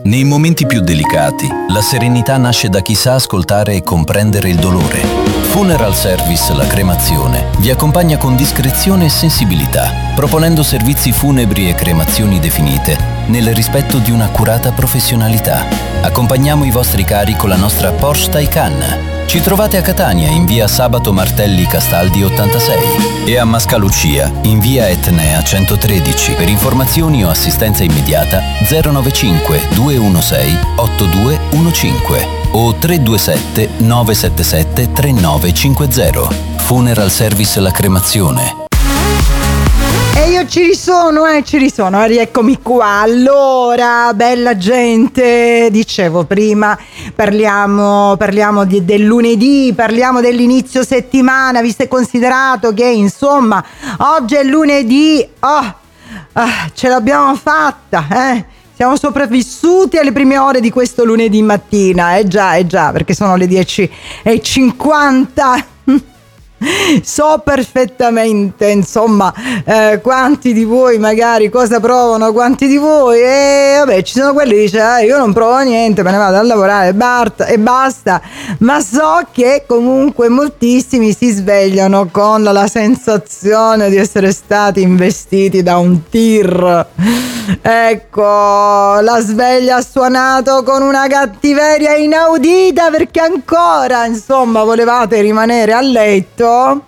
Nei momenti più delicati, la serenità nasce da chi sa ascoltare e comprendere il dolore. Funeral Service La Cremazione vi accompagna con discrezione e sensibilità, proponendo servizi funebri e cremazioni definite nel rispetto di un'accurata professionalità. Accompagniamo i vostri cari con la nostra Porsche Taycan. Ci trovate a Catania in via Sabato Martelli Castaldi 86 e a Mascalucia in via Etnea 113. Per informazioni o assistenza immediata 095 216 8215 o 327 977 3950. Funeral Service La Cremazione. E io ci risono, rieccomi qua. Allora, bella gente, dicevo prima, parliamo del lunedì, parliamo dell'inizio settimana, visto e considerato che insomma oggi è lunedì, ce l'abbiamo fatta, siamo sopravvissuti alle prime ore di questo lunedì mattina, già, perché sono le 10:50. So perfettamente, insomma, quanti di voi magari cosa provano, quanti di voi, vabbè, ci sono quelli che dicono io non provo niente, me ne vado a lavorare e basta, ma so che comunque moltissimi si svegliano con la sensazione di essere stati investiti da un tir. Ecco, la sveglia ha suonato con una cattiveria inaudita, perché ancora, insomma, volevate rimanere a letto.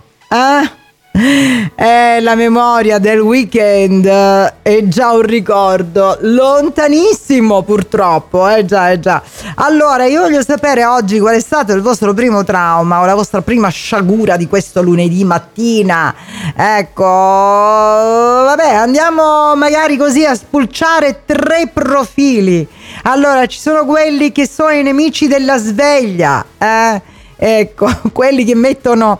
La memoria del weekend è già un ricordo lontanissimo, purtroppo, già. Allora, io voglio sapere oggi qual è stato il vostro primo trauma o la vostra prima sciagura di questo lunedì mattina. Ecco, vabbè, andiamo magari così a spulciare 3 profili. Allora, ci sono quelli che sono i nemici della sveglia, ecco, quelli che mettono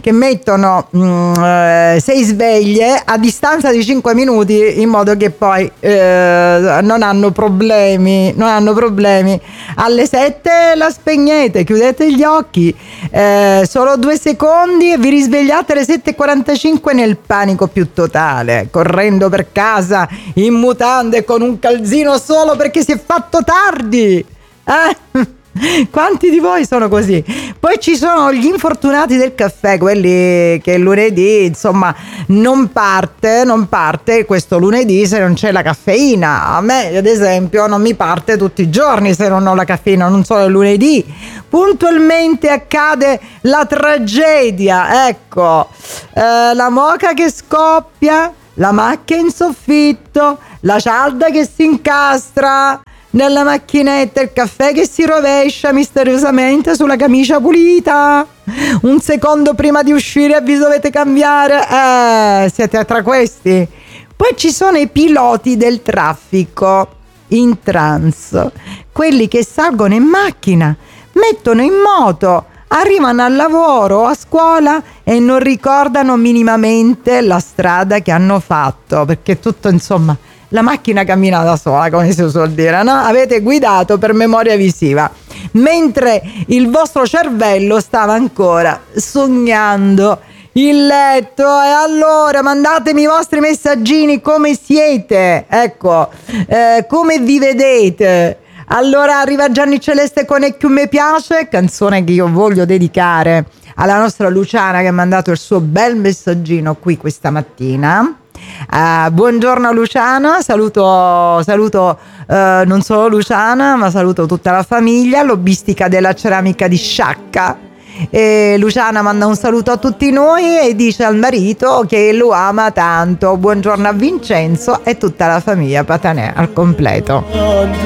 6 sveglie a distanza di 5 minuti in modo che poi non hanno problemi. Alle 7 la spegnete, chiudete gli occhi, solo 2 secondi e vi risvegliate alle 7:45 nel panico più totale, correndo per casa in mutande con un calzino solo perché si è fatto tardi. Quanti di voi sono così? Poi ci sono gli infortunati del caffè, quelli che lunedì insomma non parte questo lunedì se non c'è la caffeina. A me ad esempio non mi parte tutti i giorni se non ho la caffeina, non solo il lunedì. Puntualmente accade la tragedia, ecco, la moka che scoppia, la macchia in soffitto, la cialda che si incastra nella macchinetta, il caffè che si rovescia misteriosamente sulla camicia pulita. Un secondo prima di uscire vi dovete cambiare. Siete tra questi. Poi ci sono i piloti del traffico in trance, quelli che salgono in macchina, mettono in moto, arrivano al lavoro o a scuola e non ricordano minimamente la strada che hanno fatto, perché tutto, insomma, la macchina cammina da sola, come si suol dire, no? Avete guidato per memoria visiva, mentre il vostro cervello stava ancora sognando il letto. E allora mandatemi i vostri messaggini, come siete, ecco, come vi vedete. Allora arriva Gianni Celeste con E più mi piace, canzone che io voglio dedicare alla nostra Luciana, che ha mandato il suo bel messaggino qui questa mattina. Buongiorno Luciana, saluto non solo Luciana, ma saluto tutta la famiglia lobbistica della ceramica di Sciacca. E Luciana manda un saluto a tutti noi e dice al marito che lo ama tanto. Buongiorno a Vincenzo e tutta la famiglia Patanè al completo.